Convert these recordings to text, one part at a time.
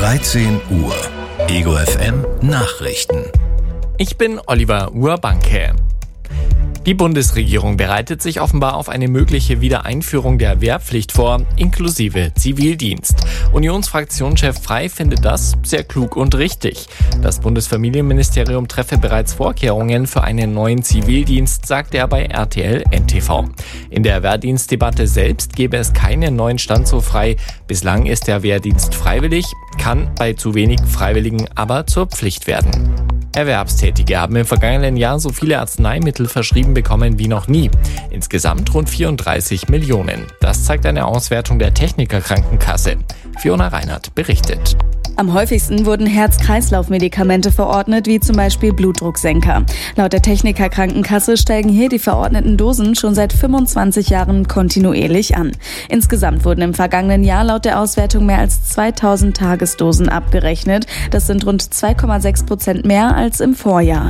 13 Uhr. Ego FM Nachrichten. Ich bin Oliver Urbanke. Die Bundesregierung bereitet sich offenbar auf eine mögliche Wiedereinführung der Wehrpflicht vor, inklusive Zivildienst. Unionsfraktionschef Frey findet das sehr klug und richtig. Das Bundesfamilienministerium treffe bereits Vorkehrungen für einen neuen Zivildienst, sagte er bei RTL NTV. In der Wehrdienstdebatte selbst gebe es keinen neuen Stand so frei. Bislang ist der Wehrdienst freiwillig, kann bei zu wenig Freiwilligen aber zur Pflicht werden. Erwerbstätige haben im vergangenen Jahr so viele Arzneimittel verschrieben bekommen wie noch nie. Insgesamt rund 34 Millionen. Das zeigt eine Auswertung der Techniker-Krankenkasse. Fiona Reinhardt berichtet. Am häufigsten wurden Herz-Kreislauf-Medikamente verordnet, wie zum Beispiel Blutdrucksenker. Laut der Techniker-Krankenkasse steigen hier die verordneten Dosen schon seit 25 Jahren kontinuierlich an. Insgesamt wurden im vergangenen Jahr laut der Auswertung mehr als 2000 Tagesdosen abgerechnet. Das sind rund 2,6% mehr als im Vorjahr.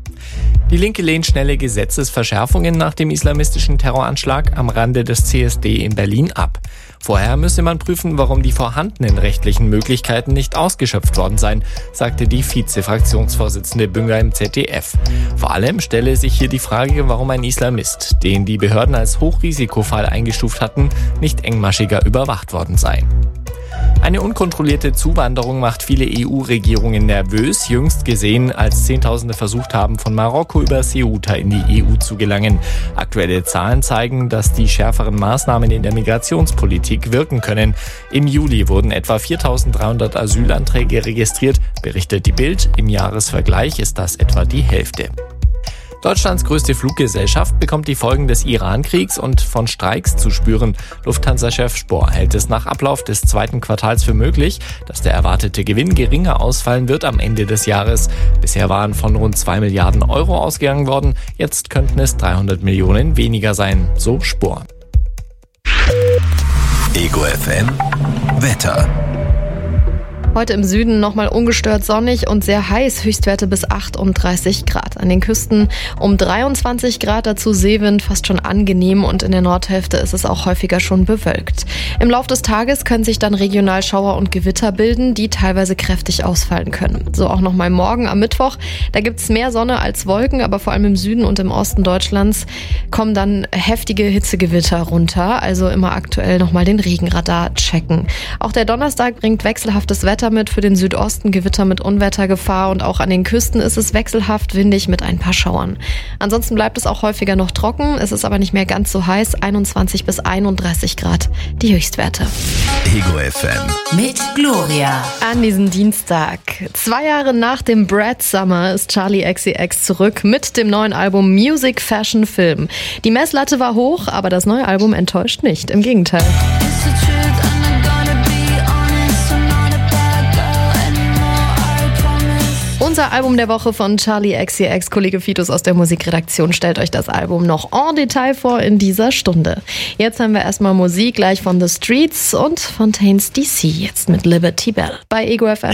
Die Linke lehnt schnelle Gesetzesverschärfungen nach dem islamistischen Terroranschlag am Rande des CSD in Berlin ab. Vorher müsse man prüfen, warum die vorhandenen rechtlichen Möglichkeiten nicht ausgeschöpft worden seien, sagte die Vize-Fraktionsvorsitzende Bünger im ZDF. Vor allem stelle sich hier die Frage, warum ein Islamist, den die Behörden als Hochrisikofall eingestuft hatten, nicht engmaschiger überwacht worden sei. Eine unkontrollierte Zuwanderung macht viele EU-Regierungen nervös, jüngst gesehen, als Zehntausende versucht haben, von Marokko über Ceuta in die EU zu gelangen. Aktuelle Zahlen zeigen, dass die schärferen Maßnahmen in der Migrationspolitik wirken können. Im Juli wurden etwa 4.300 Asylanträge registriert, berichtet die Bild. Im Jahresvergleich ist das etwa die Hälfte. Deutschlands größte Fluggesellschaft bekommt die Folgen des Iran-Kriegs und von Streiks zu spüren. Lufthansa-Chef Spohr hält es nach Ablauf des zweiten Quartals für möglich, dass der erwartete Gewinn geringer ausfallen wird am Ende des Jahres. Bisher waren von rund 2 Milliarden Euro ausgegangen worden, jetzt könnten es 300 Millionen weniger sein, so Spohr. Ego FM Wetter. Heute im Süden nochmal ungestört sonnig und sehr heiß, Höchstwerte bis 38 Grad. An den Küsten um 23 Grad, dazu Seewind, fast schon angenehm, und in der Nordhälfte ist es auch häufiger schon bewölkt. Im Lauf des Tages können sich dann regional Schauer und Gewitter bilden, die teilweise kräftig ausfallen können. So auch nochmal morgen am Mittwoch, da gibt's mehr Sonne als Wolken, aber vor allem im Süden und im Osten Deutschlands kommen dann heftige Hitzegewitter runter, also immer aktuell nochmal den Regenradar checken. Auch der Donnerstag bringt wechselhaftes Wetter mit, für den Südosten Gewitter mit Unwettergefahr, und auch an den Küsten ist es wechselhaft windig mit ein paar Schauern. Ansonsten bleibt es auch häufiger noch trocken, es ist aber nicht mehr ganz so heiß, 21 bis 31 Grad die Höchstwerte. Ego FM mit Gloria. An diesem Dienstag, 2 Jahre nach dem Brad Summer, ist Charli XCX zurück mit dem neuen Album Music, Fashion, Film. Die Messlatte war hoch, aber das neue Album enttäuscht nicht, im Gegenteil. Unser Album der Woche von Charli XCX. Kollege Fitus aus der Musikredaktion stellt euch das Album noch en Detail vor in dieser Stunde. Jetzt haben wir erstmal Musik, gleich von The Streets und Fontaines DC, jetzt mit Liberty Bell bei Ego FM.